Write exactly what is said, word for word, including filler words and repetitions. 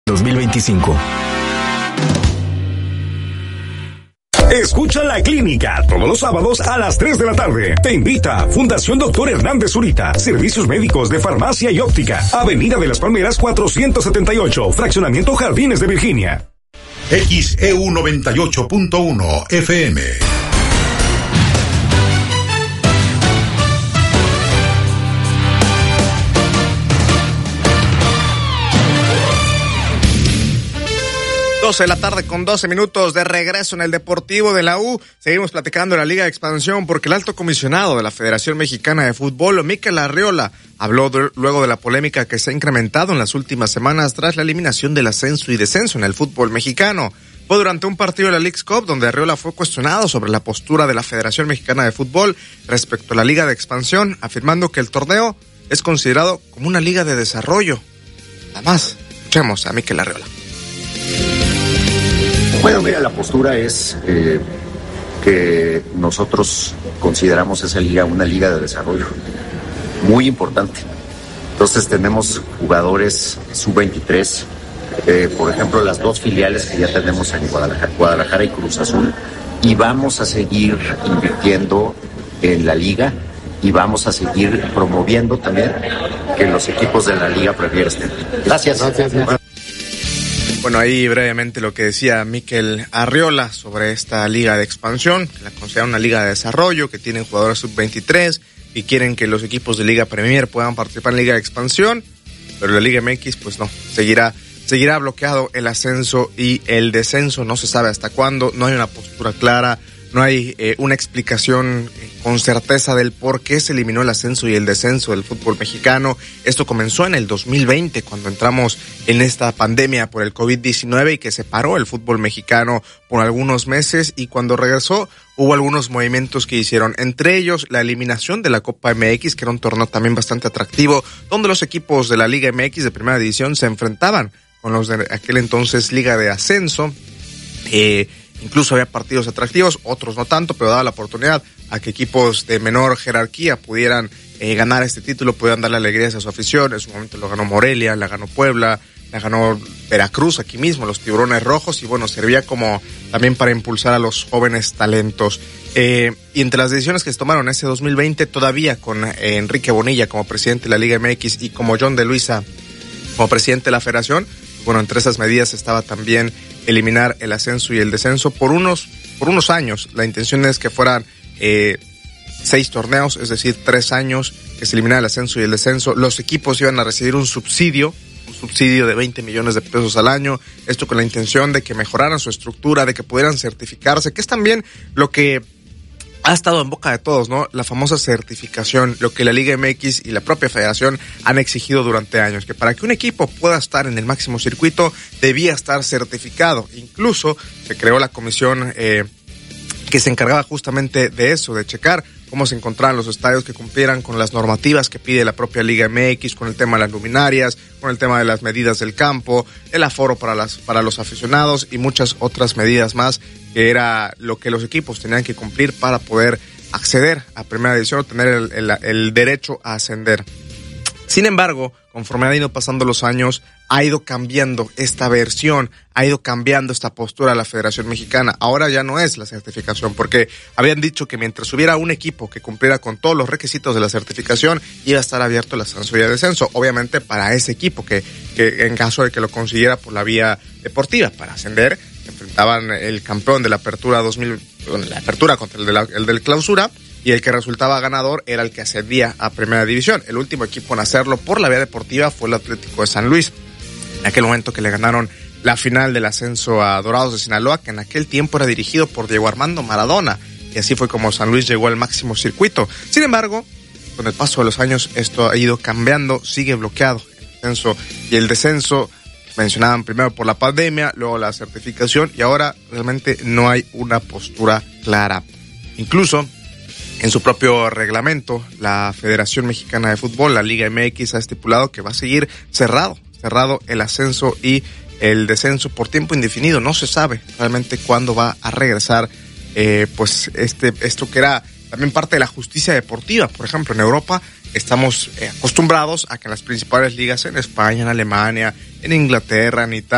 dos mil veinticinco. Escucha La Clínica todos los sábados a las tres de la tarde. Te invita Fundación Doctor Hernández Zurita. Servicios médicos de farmacia y óptica. Avenida de las Palmeras cuatrocientos setenta y ocho. Fraccionamiento Jardines de Virginia. X E U noventa y ocho punto uno F M. doce de la tarde con doce minutos de regreso en el Deportivo de la U. Seguimos platicando de la Liga de Expansión porque el alto comisionado de la Federación Mexicana de Fútbol, Mikel Arriola, habló de, luego de la polémica que se ha incrementado en las últimas semanas tras la eliminación del ascenso y descenso en el fútbol mexicano. Fue durante un partido de la Leagues Cup donde Arriola fue cuestionado sobre la postura de la Federación Mexicana de Fútbol respecto a la Liga de Expansión, afirmando que el torneo es considerado como una liga de desarrollo. Nada más, escuchemos a Mikel Arriola. Bueno, mira, la postura es eh, que nosotros consideramos esa liga una liga de desarrollo muy importante. Entonces tenemos jugadores sub veintitrés, eh, por ejemplo, las dos filiales que ya tenemos en Guadalajara, Guadalajara y Cruz Azul, y vamos a seguir invirtiendo en la liga y vamos a seguir promoviendo también que los equipos de la liga Premier estén. Gracias. Gracias. Bueno, ahí brevemente lo que decía Mikel Arriola sobre esta liga de expansión, que la consideran una liga de desarrollo, que tienen jugadores sub veintitrés y quieren que los equipos de Liga Premier puedan participar en Liga de Expansión, pero la Liga M X pues no, seguirá seguirá bloqueado el ascenso y el descenso, no se sabe hasta cuándo, no hay una postura clara, no hay eh, una explicación eh, con certeza del por qué se eliminó el ascenso y el descenso del fútbol mexicano. Esto comenzó en el dos mil veinte, cuando entramos en esta pandemia por el covid diecinueve y que separó el fútbol mexicano por algunos meses, y cuando regresó hubo algunos movimientos que hicieron, entre ellos la eliminación de la Copa M X, que era un torneo también bastante atractivo, donde los equipos de la Liga M X de primera división se enfrentaban con los de aquel entonces Liga de Ascenso. Eh, Incluso había partidos atractivos, otros no tanto, pero daba la oportunidad a que equipos de menor jerarquía pudieran eh, ganar este título, pudieran darle alegrías a su afición. En su momento lo ganó Morelia, la ganó Puebla, la ganó Veracruz aquí mismo, los Tiburones Rojos, y bueno, servía como también para impulsar a los jóvenes talentos. Eh, y entre las decisiones que se tomaron ese dos mil veinte, todavía con eh, Enrique Bonilla como presidente de la Liga M X y como John de Luisa como presidente de la Federación, bueno, entre esas medidas estaba también eliminar el ascenso y el descenso por unos por unos años. La intención es que fueran eh, seis torneos, es decir, tres años, que se eliminara el ascenso y el descenso. Los equipos iban a recibir un subsidio, un subsidio de veinte millones de pesos al año, esto con la intención de que mejoraran su estructura, de que pudieran certificarse, que es también lo que ha estado en boca de todos, ¿no? La famosa certificación, lo que la Liga M X y la propia federación han exigido durante años, que para que un equipo pueda estar en el máximo circuito debía estar certificado. Incluso se creó la comisión eh, que se encargaba justamente de eso, de checar cómo se encontraban los estadios que cumplieran con las normativas que pide la propia Liga M X, con el tema de las luminarias, con el tema de las medidas del campo, el aforo para las para los aficionados y muchas otras medidas más, que era lo que los equipos tenían que cumplir para poder acceder a primera división o tener el, el, el derecho a ascender. Sin embargo, conforme han ido pasando los años, ha ido cambiando esta versión, ha ido cambiando esta postura de la Federación Mexicana. Ahora ya no es la certificación, porque habían dicho que mientras hubiera un equipo que cumpliera con todos los requisitos de la certificación, iba a estar abierto el ascenso y el descenso. Obviamente para ese equipo que, que en caso de que lo consiguiera por la vía deportiva, para ascender, se enfrentaban el campeón de la apertura dos mil, la apertura contra el de la, el del clausura, y el que resultaba ganador era el que ascendía a primera división. El último equipo en hacerlo por la vía deportiva fue el Atlético de San Luis, en aquel momento que le ganaron la final del ascenso a Dorados de Sinaloa, que en aquel tiempo era dirigido por Diego Armando Maradona, y así fue como San Luis llegó al máximo circuito. Sin embargo, con el paso de los años esto ha ido cambiando, sigue bloqueado el ascenso y el descenso. Mencionaban primero por la pandemia, luego la certificación, y ahora realmente no hay una postura clara. Incluso en su propio reglamento, la Federación Mexicana de Fútbol, la Liga M X, ha estipulado que va a seguir cerrado, cerrado el ascenso y el descenso por tiempo indefinido. No se sabe realmente cuándo va a regresar, eh, pues este esto que era también parte de la justicia deportiva. Por ejemplo, en Europa estamos eh, acostumbrados a que en las principales ligas, en España, en Alemania, en Inglaterra, en Italia,